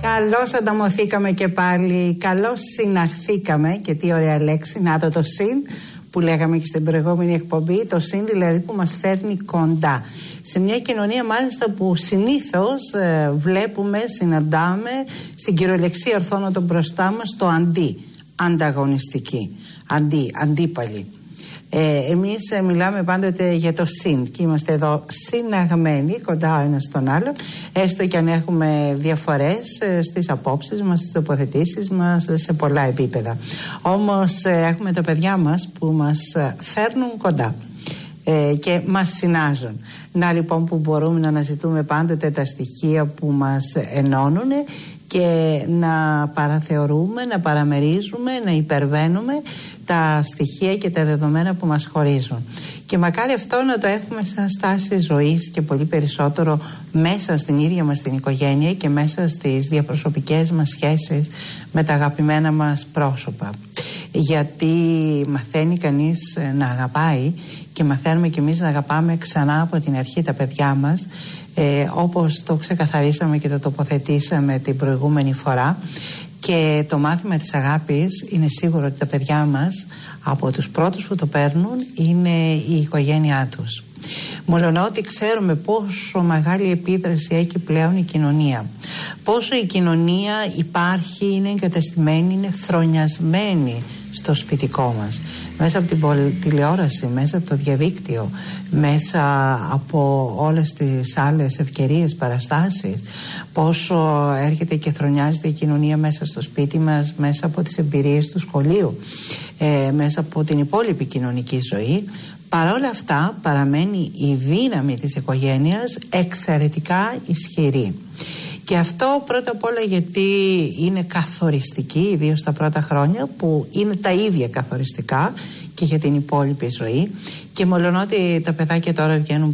Καλώς ανταμωθήκαμε και πάλι, καλώς συναχθήκαμε, και τι ωραία λέξη, να το συν που λέγαμε και στην προηγούμενη εκπομπή, το συν δηλαδή που μας φέρνει κοντά. Σε μια κοινωνία μάλιστα που συνήθως βλέπουμε, συναντάμε στην κυριολεξία ορθώνοτο μπροστά μας το αντί, ανταγωνιστική, αντίπαλη. Εμείς μιλάμε πάντοτε για το συν και είμαστε εδώ συναγμένοι κοντά ο ένας στον άλλον, έστω και αν έχουμε διαφορές στις απόψεις μας, στις τοποθετήσεις μας, σε πολλά επίπεδα. Όμως έχουμε τα παιδιά μας που μας φέρνουν κοντά και μας συνάζουν. Να λοιπόν που μπορούμε να αναζητούμε πάντοτε τα στοιχεία που μας ενώνουν και να παραθεωρούμε, να παραμερίζουμε, να υπερβαίνουμε τα στοιχεία και τα δεδομένα που μας χωρίζουν. Και μακάρι αυτό να το έχουμε σαν στάση ζωής και πολύ περισσότερο μέσα στην ίδια μας την οικογένεια και μέσα στις διαπροσωπικές μας σχέσεις με τα αγαπημένα μας πρόσωπα. Γιατί μαθαίνει κανείς να αγαπάει και μαθαίνουμε κι εμείς να αγαπάμε ξανά από την αρχή τα παιδιά μας, όπως το ξεκαθαρίσαμε και το τοποθετήσαμε την προηγούμενη φορά. Και το μάθημα της αγάπης είναι σίγουρο ότι τα παιδιά μας από τους πρώτους που το παίρνουν είναι η οικογένειά τους. Μολονότι ξέρουμε πόσο μεγάλη επίδραση έχει πλέον η κοινωνία, πόσο η κοινωνία υπάρχει, είναι εγκατεστημένη, είναι θρονιασμένη στο σπιτικό μας, μέσα από την τηλεόραση, μέσα από το διαδίκτυο, μέσα από όλες τις άλλες ευκαιρίες, παραστάσεις, πόσο έρχεται και θρονιάζεται η κοινωνία μέσα στο σπίτι μας, μέσα από τις εμπειρίες του σχολείου, μέσα από την υπόλοιπη κοινωνική ζωή. Παρ' όλα αυτά παραμένει η δύναμη της οικογένειας εξαιρετικά ισχυρή. Και αυτό πρώτα απ' όλα γιατί είναι καθοριστική, ιδίως τα πρώτα χρόνια που είναι τα ίδια καθοριστικά και για την υπόλοιπη ζωή. Και μολονότι τα παιδάκια τώρα βγαίνουν